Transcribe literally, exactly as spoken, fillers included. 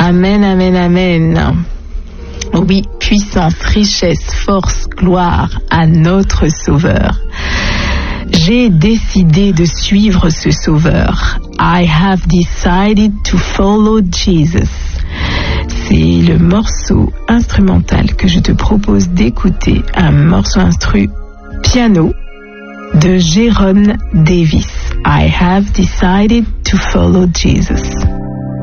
Amen, amen, amen. Oui, puissance, richesse, force, gloire à notre Sauveur. J'ai décidé de suivre ce Sauveur. I have decided to follow Jesus. C'est le morceau instrumental que je te propose d'écouter, un morceau instru piano de Jérôme Davis. I have decided to follow Jesus.